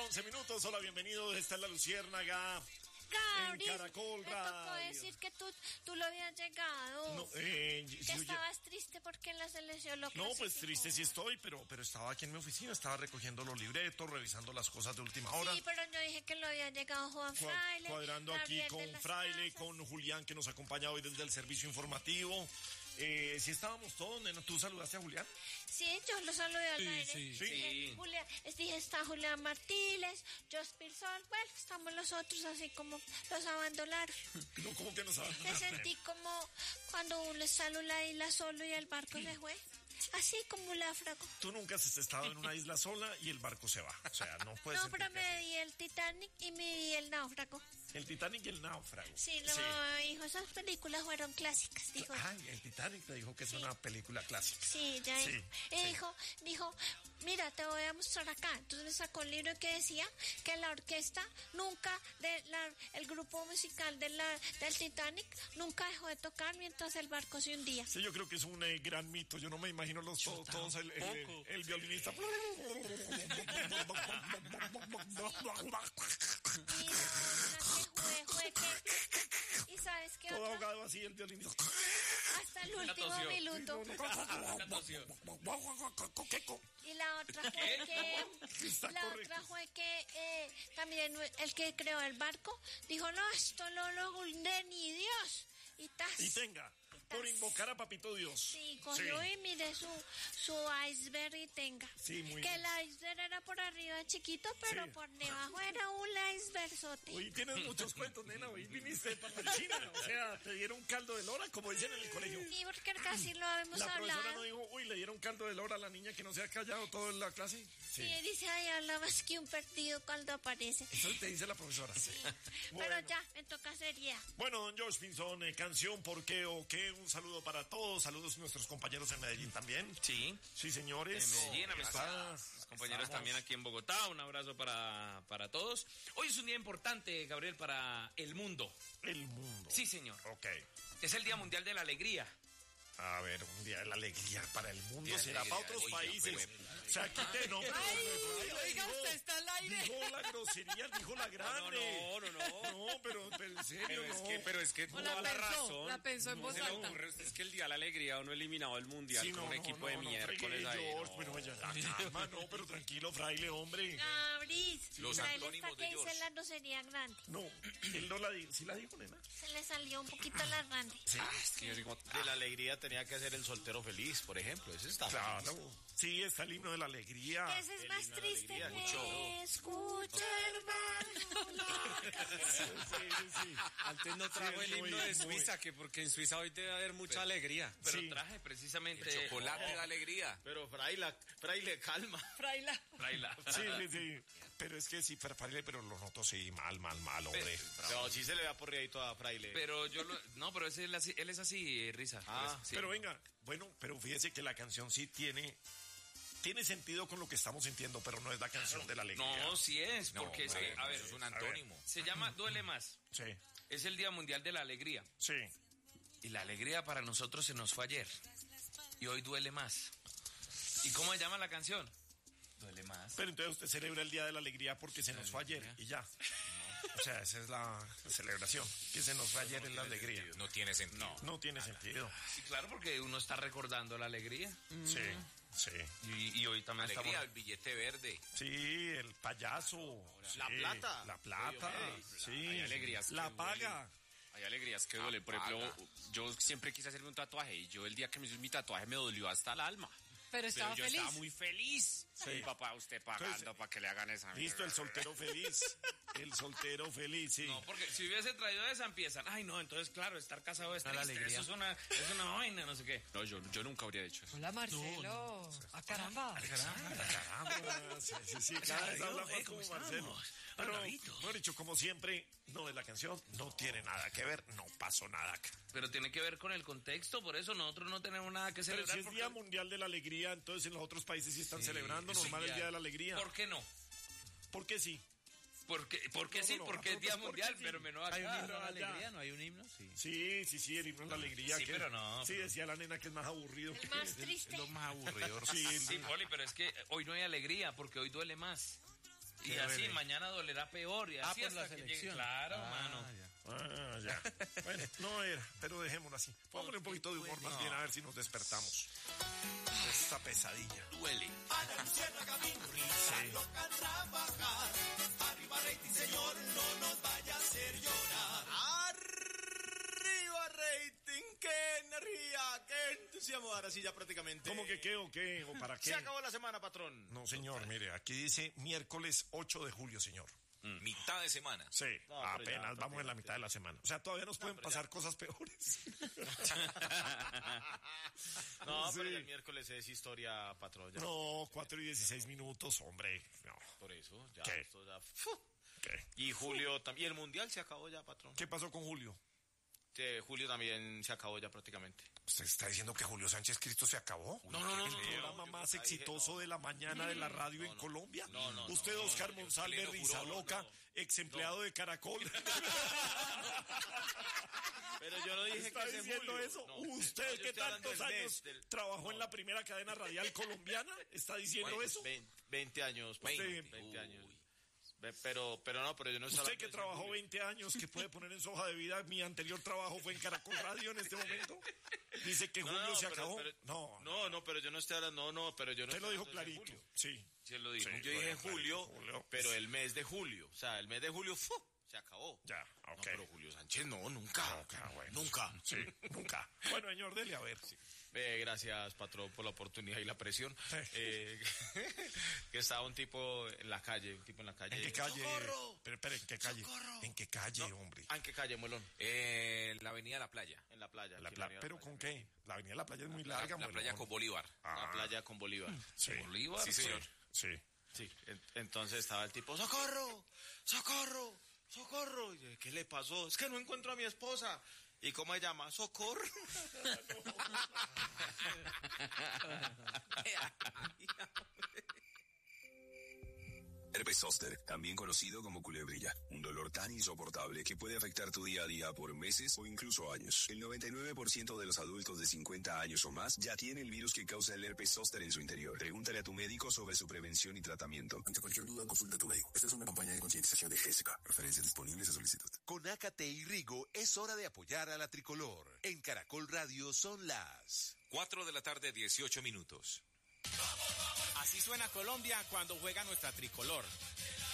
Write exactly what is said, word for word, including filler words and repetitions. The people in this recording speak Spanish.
once minutos. Hola, bienvenidos. Esta es La Luciérnaga. Gabriel, en Caracol me Radio. tocó decir que tú, tú lo habías llegado. No, eh, que si estabas ya... triste porque en la selección lo No, pues triste sí estoy, pero, pero estaba aquí en mi oficina, estaba recogiendo los libretos, revisando las cosas de última hora. Sí, pero yo dije que lo había llegado Juan Fraile. Cuadrando Gabriel aquí con Fraile, casas. Con Julián, que nos acompaña hoy desde el servicio informativo. Eh, si estábamos todos, nena, ¿tú saludaste a Julián? Sí, yo lo saludé al sí, aire. Sí, sí. Dije, Julián, dije, está Julián Martínez, Jospir Sol, bueno, estamos los otros así como los abandonaron. No, ¿cómo que nos abandonaron? Me sentí como cuando uno salió la isla solo y el barco se fue. Así como un náufrago. Tú nunca has estado en una isla sola y el barco se va. O sea, no puedes. No, pero me di el Titanic y me di el náufrago. El Titanic y el náufrago. Sí, no, sí. Hijo, esas películas fueron clásicas, dijo. Ay, el Titanic te dijo que es sí. una película clásica. Sí, ya sí, dijo. Y sí. dijo, dijo, mira, te voy a mostrar acá. Entonces me sacó un libro que decía que la orquesta nunca, de la, el grupo musical de la, del Titanic nunca dejó de tocar mientras el barco se hundía. Sí, yo creo que es un eh, gran mito. Yo no me imagino los todos, todos el, el, el, el violinista. ¿Y sabes qué? Todo otra? ahogado así el violinista. Hasta el último minuto. Y la otra fue que la otra fue que eh, también el que creó el barco dijo, no, esto no lo hunde ni Dios. Y, tas, y tenga, y por invocar a Papito Dios. Sí, cogió sí. y mire su, su iceberg y tenga. Sí, muy que bien. el iceberg era por arriba chiquito, pero sí. por debajo era un icebergzote. Hoy tienes muchos cuentos, nena. Hoy viniste para China. O sea, te dieron caldo de lora, como dicen en el colegio. Sí, porque casi lo habíamos la hablado. La profesora no dijo, uy, le dieron caldo de lora a la niña que no se ha callado toda la clase. Sí, sí dice, ay, habla más que un perdido cuando aparece. Eso te dice la profesora. Sí. Bueno. Pero ya, me toca seriedad. Bueno, don George Pinzón, eh, canción, ¿por qué o qué? Un saludo para todos. Saludos a nuestros compañeros en Medellín también. Sí. Sí, señores. En Medellín, a mis compañeros estamos. También aquí en Bogotá. Un abrazo para, para todos. Hoy es un día importante, Gabriel, para el mundo. El mundo. Sí, señor. Ok. Es el Día Mundial de la Alegría. A ver, un día de la alegría para el mundo, día será alegría, para otros oiga, países. fue, o sea, quité, no, pero, Ay, pero, oiga, dijo, usted está al aire. Dijo la grosería, dijo la grande. No, no, no, no. No, pero, pero en serio, pero no. Es que, pero es que no la, la pensó, razón. la pensó en no voz alta. Ocurre, es que el Día de la Alegría uno eliminado el Mundial sí, con no, un no, equipo no, de no, miércoles no, ahí. George, No. pero ya, la calma, no, pero tranquilo, fraile, hombre. Gabriz, Los él antónimos está de que George. dice la grosería grande. No, él no la dijo, ¿sí la dijo, nena? Se le salió un poquito la grande. Sí. Ah, es que yo digo, de la alegría tenía que ser el soltero feliz, por ejemplo. Ese está Claro. feliz. Sí, está el himno de la alegría. Ese es el más himno de triste la alegría, que escucha, hermano. Sí, sí, sí. Antes no trajo Sí, el muy, himno de muy. Suiza, que porque en Suiza hoy debe haber mucha alegría. pero Sí. traje precisamente El chocolate de alegría. Pero Fraila, Fraile, calma. Fraila. Fraila. Sí, sí, sí. Pero es que sí, pero, fraile, pero lo noto, sí, mal, mal, mal, hombre. No, sí se le da porreadito a Fraile. Pero yo lo, no, pero es él, así, él es así, eh, Risa. Ah, sí. Pero venga, bueno, pero fíjese que la canción sí tiene, tiene sentido con lo que estamos sintiendo, pero no es la canción de la alegría. No, sí es, No, porque es hombre, que, a ver, es un a ver. antónimo. se llama Duele Más. Sí, Es el Día Mundial de la Alegría. sí. Y la alegría para nosotros se nos fue ayer. Y hoy duele más. ¿Y cómo se llama la canción? Duele más. Pero entonces usted celebra el Día de la Alegría porque se nos fue ayer y ya. O sea, esa es la celebración, que se nos fue ayer en la alegría. No tiene sentido. No. No tiene sentido. Sí, claro, porque uno está recordando la alegría. Sí, sí. Y, y hoy también Alegría, el estamos... billete verde. Sí, el payaso. La sí, plata. La plata. Oye, Sí. hay alegrías que La duelen. paga. Hay alegrías que duelen. Por ejemplo, Apaga. yo siempre quise hacerme un tatuaje y yo el día que me hice mi tatuaje me dolió hasta el alma. Pero estaba Pero yo feliz. estaba muy feliz. Sí. Mi papá, usted pagando Entonces, para que le hagan esa. Listo, el soltero feliz. El soltero feliz, sí. No, porque si hubiese traído esa empiezan. Ay, no, entonces claro, estar casado es No, la triste. alegría. Eso es una, es una vaina, no sé qué. No, yo, yo nunca habría hecho eso. Hola, Marcelo. Ah, caramba. Caramba, sí, sí, sí, cada vez habla más como Marcelo. Pero, mejor dicho, como siempre, no es la canción, no tiene nada que ver, no pasó nada acá. Pero tiene que ver con el contexto, por eso nosotros no tenemos nada que Pero celebrar. si es porque- Día Mundial de la Alegría, entonces en los otros países sí están Sí, celebrando sí, normal el ya. Día de la Alegría. ¿Por qué no? ¿por qué sí? Porque, porque No, sí, no, no, porque es no, Día ¿por Mundial, qué sí? pero menos acá. ¿Hay un himno de la Ah, ya. alegría? ¿No hay un himno? Sí. Sí, sí, sí, el himno de la alegría. Sí, que- pero no. Sí, decía la nena que es más aburrido. que- Más triste. Es lo más aburrido. Sí, Sí, Poli, pero es que hoy no hay alegría, porque hoy duele más. Y así mañana dolerá peor. Y así ah, por hasta la que selección. llegue. Claro, ah, mano. Ya. Ah, ya. Bueno, no era, pero dejémoslo así. Ponle un poquito de humor más bien a ver si nos despertamos. Esta pesadilla. Duele. Sí. Arriba rating, señor, no nos vaya a hacer llorar. Arriba rating, qué energía, qué entusiasmo. Ahora sí ya prácticamente. ¿Cómo que qué o qué o para qué? Se acabó la semana, patrón. No, señor, mire, aquí dice miércoles ocho de julio, señor. Mitad de semana. Sí, No, pero apenas ya, vamos en la mitad de la semana. O sea, todavía nos pueden pero pasar ya. cosas peores. No, Sí. pero ya el miércoles es historia, patrón. Ya. No, cuatro y dieciséis minutos, hombre. No. Por eso, ya. ¿Qué? Esto ya ¡fu! ¿Qué? Y julio también. Y el mundial se acabó ya, patrón. ¿Qué pasó con Julio? Sí, julio también se acabó ya prácticamente. ¿Usted está diciendo que Julio Sánchez Cristo se acabó? No, no, no, El no, programa no, más yo nunca exitoso dije, no. de la mañana de la radio en Colombia. No, no, no, Usted, no, Oscar no, yo Monsalve, pleno risa furor, loca, no. ex empleado de Caracol. Pero yo no dije ¿Está que ese diciendo julio. eso? No, ¿Usted no, yo que estoy hablando tantos del años mes, del- trabajó no. en la primera cadena radial colombiana? ¿Está diciendo Bueno, eso? veinte, veinte años. Usted- veinte, veinte años. Ve- Pero, pero no, pero yo no estoy Usted hablando que de ese trabajó julio. veinte años, que puede poner en su hoja de vida, mi anterior trabajo fue en Caracol Radio en este momento. Dice que No, Julio no, se pero- acabó. pero- no, No, no, pero yo no estoy hablando, no, no, pero yo no usted estoy lo dijo hablando de ese clarito. julio. Sí. Sí, él lo dijo. Sí. Yo dije Bueno, julio, Julio, pero pues- el mes de julio. O sea, el mes de julio ¡fu! Se acabó. Ya, No, ok. pero Julio Sánchez no, nunca. Nunca, bueno. Nunca. Sí, nunca. Bueno, señor, dele a ver. Eh, gracias, patrón, por la oportunidad y la presión. Sí. Eh, que estaba un tipo en la calle, un tipo en la calle. ¿En qué calle? ¡Socorro! Pero, espere, ¿en qué calle? ¡Socorro! ¿En qué calle, No, hombre? ¿Ah, ¿En qué calle, Molón? Eh, la avenida La Playa. En la playa. La aquí en pla- avenida ¿Pero La con Playa. qué? La avenida de la playa es muy La, larga, la bueno. playa con Bolívar. La Ah, playa con Bolívar. sí. Bolívar. Sí, señor. Sí. Sí, en- entonces estaba el tipo, ¡socorro! ¡Socorro! ¡Socorro! Y yo, ¿qué le pasó? Es que no encuentro a mi esposa. ¿Y cómo se llama? ¡Socorro! Herpes zóster, también conocido como culebrilla, un dolor tan insoportable que puede afectar tu día a día por meses o incluso años. El noventa y nueve por ciento de los adultos de cincuenta años o más ya tiene el virus que causa el herpes zóster en su interior. Pregúntale a tu médico sobre su prevención y tratamiento. Ante cualquier duda, consulta a tu médico. Esta es una campaña de concientización de G S K. Referencias disponibles a solicitud. Con Ácate y Rigo es hora de apoyar a la tricolor. En Caracol Radio son las cuatro de la tarde, dieciocho minutos. Así suena Colombia cuando juega nuestra tricolor.